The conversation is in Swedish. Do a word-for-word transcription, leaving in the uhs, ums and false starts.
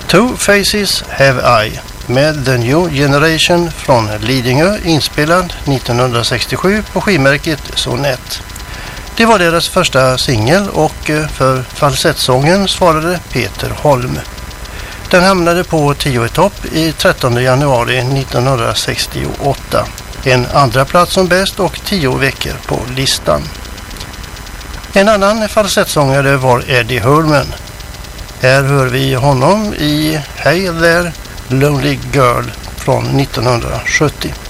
Two Faces Have I med The New Generation från Lidingö, inspelad nittonhundrasextiosju på skivmärket Sonett. Det var deras första singel och för falsettsången svarade Peter Holm. Den hamnade på tio i topp i trettonde januari nittonhundrasextioåtta. En andra plats som bäst och tio veckor på listan. En annan falsettsångare var Eddie Herman. Här hör vi honom i Hey There Lonely Girl från nittonhundrasjuttio.